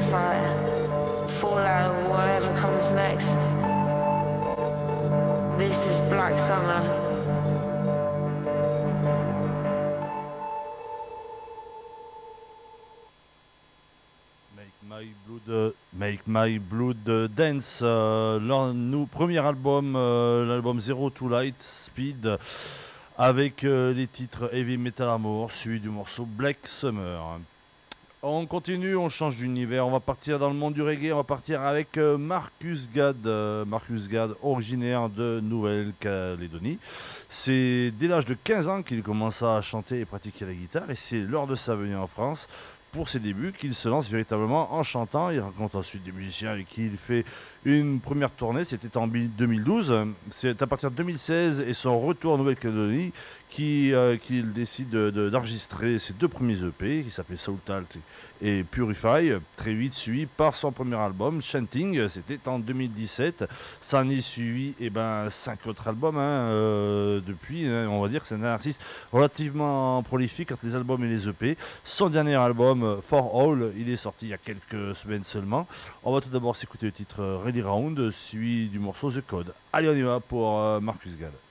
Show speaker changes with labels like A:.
A: fight, fallout, whatever comes next. This is Black Summer.
B: Make My Blood Dance, leur premier album, l'album Zero to Light Speed, avec les titres Heavy Metal Amour, suivi du morceau Black Summer. On continue, on change d'univers, on va partir dans le monde du reggae, on va partir avec Marcus Gad. Marcus Gad, originaire de Nouvelle-Calédonie. C'est dès l'âge de 15 ans qu'il commence à chanter et pratiquer la guitare, et c'est lors de sa venue en France, pour ses débuts, qu'il se lance véritablement en chantant. Il rencontre ensuite des musiciens avec qui il fait une première tournée, c'était en 2012. C'est à partir de 2016 et son retour en Nouvelle-Calédonie qu'il décide d'enregistrer ses deux premiers EP, qui s'appelaient Soul Talt et Purify, très vite suivi par son premier album, Chanting, c'était en 2017. Ça en est suivi 5 autres albums depuis. On va dire que c'est un artiste relativement prolifique entre les albums et les EP. Son dernier album, For All, il est sorti il y a quelques semaines seulement. On va tout d'abord s'écouter le titre Ready Round, suivi du morceau The Code. Allez, on y va pour Marcus Gad.